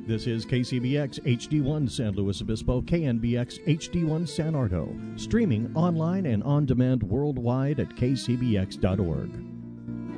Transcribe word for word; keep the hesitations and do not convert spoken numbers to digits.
This is K C B X H D one San Luis Obispo, K N B X H D one San Ardo, streaming online and on demand worldwide at k c b x dot org.